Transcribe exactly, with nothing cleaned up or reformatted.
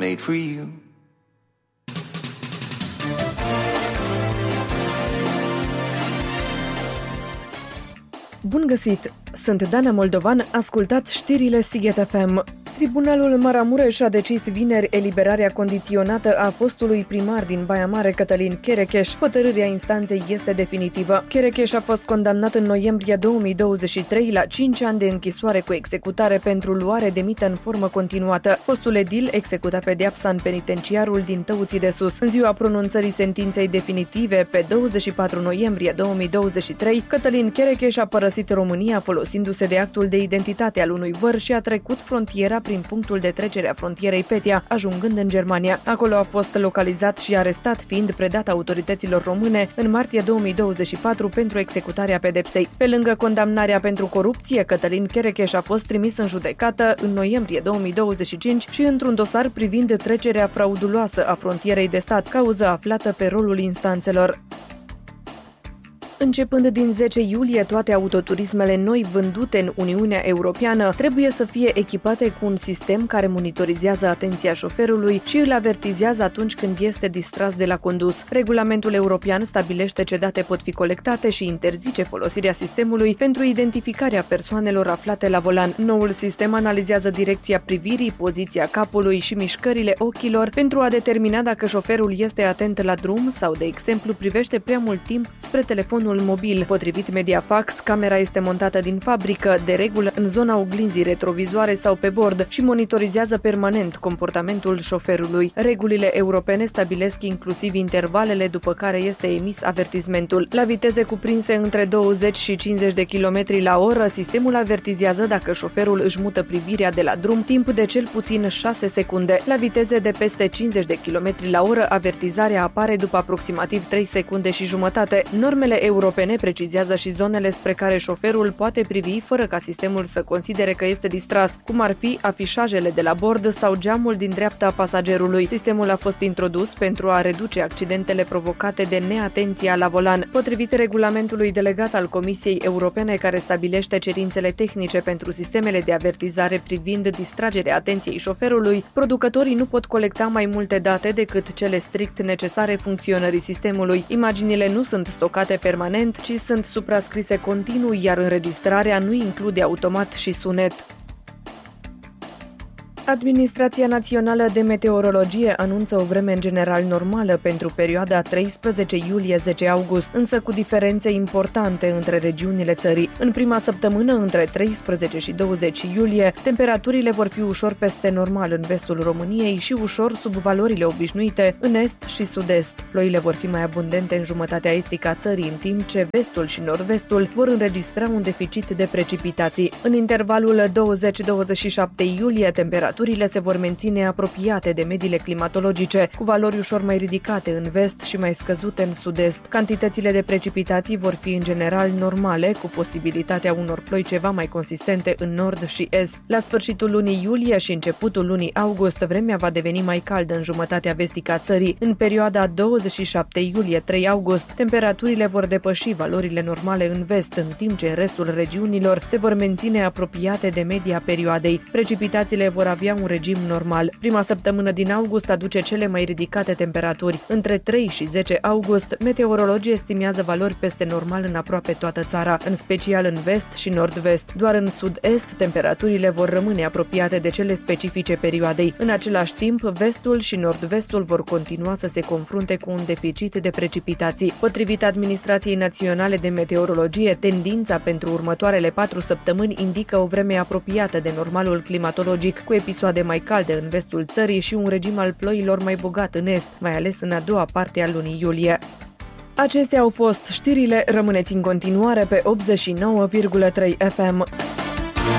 made for you. Bun găsit! Sunt Dana Moldovan, ascultați știrile Sighet F M. Tribunalul Maramureș a decis vineri eliberarea condiționată a fostului primar din Baia Mare, Cătălin Cherecheș. Hotărârea instanței este definitivă. Cherecheș a fost condamnat în noiembrie două mii douăzeci și trei la cinci ani de închisoare cu executare pentru luare de mită în formă continuată. Fostul edil executa pedeapsa în penitenciarul din Tăuții de Sus. În ziua pronunțării sentinței definitive, pe douăzeci și patru noiembrie două mii douăzeci și trei, Cătălin Cherecheș a părăsit România folosindu-se de actul de identitate al unui văr și a trecut frontiera prin punctul de trecere a frontierei Petia, ajungând în Germania. Acolo a fost localizat și arestat, fiind predat autorităților române în martie două mii douăzeci și patru pentru executarea pedepsei. Pe lângă condamnarea pentru corupție, Cătălin Cherecheș a fost trimis în judecată în noiembrie două mii douăzeci și cinci și într-un dosar privind trecerea frauduloasă a frontierei de stat, cauză aflată pe rolul instanțelor. Începând din zece iulie, toate autoturismele noi vândute în Uniunea Europeană trebuie să fie echipate cu un sistem care monitorizează atenția șoferului și îl avertizează atunci când este distras de la condus. Regulamentul european stabilește ce date pot fi colectate și interzice folosirea sistemului pentru identificarea persoanelor aflate la volan. Noul sistem analizează direcția privirii, poziția capului și mișcările ochilor pentru a determina dacă șoferul este atent la drum sau, de exemplu, privește prea mult timp spre telefonul mobil. Potrivit Mediafax, camera este montată din fabrică, de regulă în zona oglinzii retrovizoare sau pe bord, și monitorizează permanent comportamentul șoferului. Regulile europene stabilesc inclusiv intervalele după care este emis avertismentul. La viteze cuprinse între douăzeci și cincizeci de kilometri la oră, sistemul avertizează dacă șoferul își mută privirea de la drum timp de cel puțin șase secunde. La viteze de peste cincizeci de kilometri la oră, avertizarea apare după aproximativ trei secunde și jumătate. Normele europene precizează și zonele spre care șoferul poate privi fără ca sistemul să considere că este distras, cum ar fi afișajele de la bord sau geamul din dreapta pasagerului. Sistemul a fost introdus pentru a reduce accidentele provocate de neatenția la volan. Potrivit regulamentului delegat al Comisiei Europene care stabilește cerințele tehnice pentru sistemele de avertizare privind distragerea atenției șoferului, producătorii nu pot colecta mai multe date decât cele strict necesare funcționării sistemului. Imaginile nu sunt stocate permanent, ci sunt suprascrise continuu, iar înregistrarea nu include automat și sunet. Administrația Națională de Meteorologie anunță o vreme în general normală pentru perioada treisprezece iulie - zece august, însă cu diferențe importante între regiunile țării. În prima săptămână, între treisprezece și douăzeci iulie, temperaturile vor fi ușor peste normal în vestul României și ușor sub valorile obișnuite în est și sud-est. Ploile vor fi mai abundente în jumătatea estică a țării, în timp ce vestul și nord-vestul vor înregistra un deficit de precipitații. În intervalul douăzeci - douăzeci și șapte iulie, temperaturile Temperaturile se vor menține apropiate de mediile climatologice, cu valori ușor mai ridicate în vest și mai scăzute în sud-est. Cantitățile de precipitații vor fi în general normale, cu posibilitatea unor ploi ceva mai consistente în nord și est. La sfârșitul lunii iulie și începutul lunii august, vremea va deveni mai caldă în jumătatea vestică a țării. În perioada douăzeci și șapte iulie - trei august, temperaturile vor depăși valorile normale în vest, în timp ce în restul regiunilor se vor menține apropiate de media perioadei. Precipitațiile vor avea un regim normal. Prima săptămână din august aduce cele mai ridicate temperaturi. Între trei și zece august, meteorologii estimează valori peste normal în aproape toată țara, în special în vest și nord-vest. Doar în sud-est, temperaturile vor rămâne apropiate de cele specifice perioadei. În același timp, vestul și nord-vestul vor continua să se confrunte cu un deficit de precipitații. Potrivit Administrației Naționale de Meteorologie, tendința pentru următoarele patru săptămâni indică o vreme apropiată de normalul climatologic, cu episoade mai calde în vestul țării și un regim al ploilor mai bogat în est, mai ales în a doua parte a lunii iulie. Acestea au fost știrile, rămâneți în continuare pe optzeci și nouă virgulă trei F M.